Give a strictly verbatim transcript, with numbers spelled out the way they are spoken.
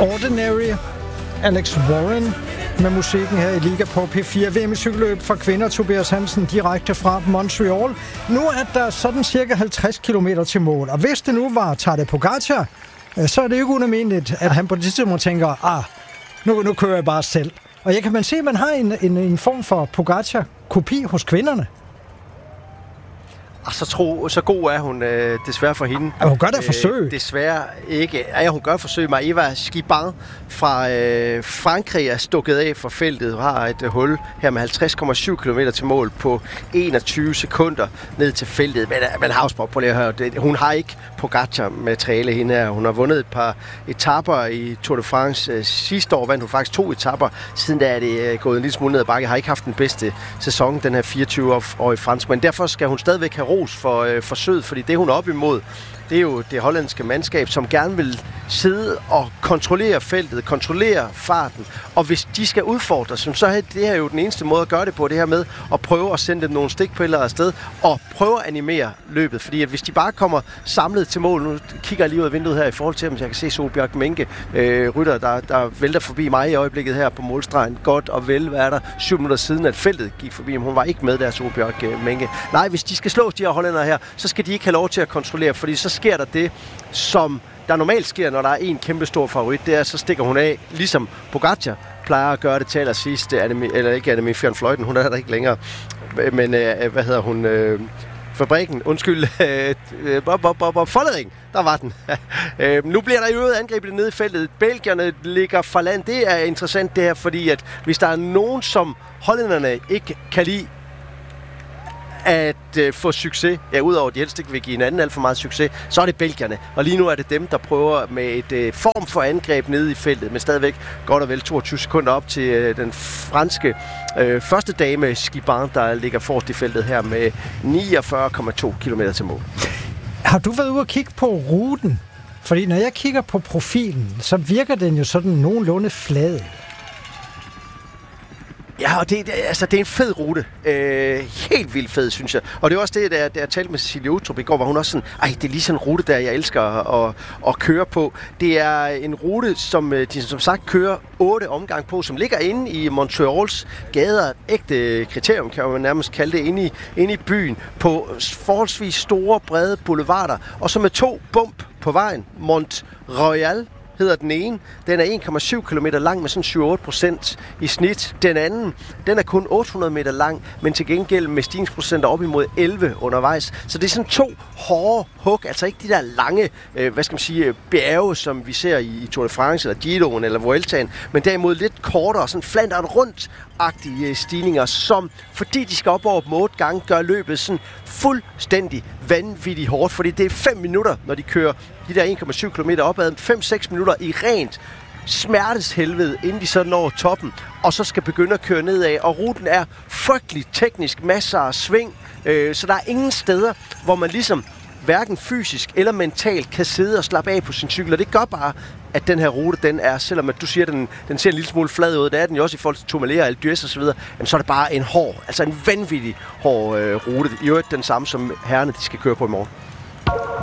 Ordinary, Alex Warren med musikken her i Liga på P fire. V M i cykelløb for kvinder, Tobias Hansen direkte fra Montreal. Nu er der sådan cirka halvtreds kilometer til mål, og hvis det nu var Tadej Pogačar, så er det ikke unalmindeligt, at han på det tidspunkt tænker, ah, nu, nu kører jeg bare selv. Og jeg kan man se, at man har en, en, en form for Pogačar-kopi hos kvinderne. Og så, tro, så god er hun øh, desværre for hende. Ja, hun gør da forsøg. Øh, desværre ikke. Ja, hun gør forsøg. Maëva Skibang fra øh, Frankrig er stukket af for feltet. Hun har et øh, hul her med halvtreds komma syv kilometer til mål på enogtyve sekunder ned til feltet. Men, men havsbrug på det her. Det, hun har ikke Pogačar-materiale hende her. Hun har vundet et par etaper i Tour de France. Øh, sidste år vandt hun faktisk to etaper. Siden da er det øh, gået en lille smule ned ad bakke. Har ikke haft den bedste sæson, den her fireogtyve-årige fransk. Men derfor skal hun stadigvæk have ros for øh, forsøget, fordi det hun er op imod, det er jo det hollandske mandskab, som gerne vil sidde og kontrollere feltet, kontrollere farten, og hvis de skal udfordre, så er det her jo den eneste måde at gøre det på, det her med at prøve at sende dem nogle stikpiller afsted, og prøve at animere løbet, fordi at hvis de bare kommer samlet til mål, nu kigger jeg lige ud af vinduet her i forhold til dem, så jeg kan se Solbjerg Menke, øh, rytter, der, der vælter forbi mig i øjeblikket her på målstregen, godt og vel, hvad er der, syv minutter siden, at feltet gik forbi, men hun var ikke med der, Solbjerg øh, Menke. Nej, hvis de skal slå de her hollændere her, så skal de ikke have lov til at kontrollere, fordi så sker der det, som der normalt sker, når der er en kæmpe stor favorit, det er, så stikker hun af, ligesom Pogačar plejer at gøre det til allersidst, eller ikke Annemiek van Vleuten, hun er der ikke længere, men øh, hvad hedder hun, øh, fabrikken, undskyld, øh, Bob, Bob, Bob, Bob, Follering, der var den. øh, nu bliver der i øvrigt angrebet nede i feltet. Belgierne ligger fra land, det er interessant det her, fordi at hvis der er nogen, som hollænderne ikke kan lide, at øh, få succes, ja, udover at de helst ikke vil give en anden alt for meget succes, så er det belgierne. Og lige nu er det dem, der prøver med et øh, form for angreb nede i feltet, men stadigvæk godt og vel toogtyve sekunder op til øh, den franske øh, første dame, Skibang, der ligger forrest i feltet her med niogfyrre komma to kilometer til mål. Har du været ude og kigge på ruten? Fordi når jeg kigger på profilen, så virker den jo sådan nogenlunde flad. Ja, og det, det, altså, det er en fed rute. Øh, helt vildt fed, synes jeg. Og det er også det, der, der jeg talte med Cecilie Utrup i går, hvor hun også sådan, ej, det er lige sådan en rute, der jeg elsker at, at, at køre på. Det er en rute, som de som sagt kører otte omgang på, som ligger inde i Montreals gader. Et ægte kriterium, kan man nærmest kalde det, inde i, inde i byen, på forholdsvis store, brede boulevarder. Og så med to bump på vejen. Mont Royal hedder den ene. Den er en komma syv kilometer lang med sådan syv til otte procent i snit. Den anden, den er kun otte hundrede meter lang, men til gengæld med stigningsprocenter op imod elleve undervejs. Så det er sådan to hårde hug, altså ikke de der lange, øh, hvad skal man sige, bjerge, som vi ser i, i Tour de France, eller Giroen, eller Vueltaen, men derimod lidt kortere, sådan flandret rundt-agtige stigninger, som, fordi de skal op over dem otte gange, gør løbet sådan fuldstændig vanvittigt hårdt, fordi det er fem minutter, når de kører de der en komma syv kilometer opad, fem til seks minutter i rent smerteshelvede, inden de så når toppen, og så skal begynde at køre nedad, og ruten er frygtelig teknisk, masser af sving, øh, så der er ingen steder, hvor man ligesom hverken fysisk eller mentalt kan sidde og slappe af på sin cykel, og det gør bare, at den her rute, den er, selvom at du siger, at den, den ser en lille smule flad ud, det er den jo også i forhold til Tourmalet og Alpe d'Huez og så videre, jamen, så er det bare en hård, altså en vanvittig hård øh, rute. I øvrigt den samme, som herrerne, de skal køre på i morgen.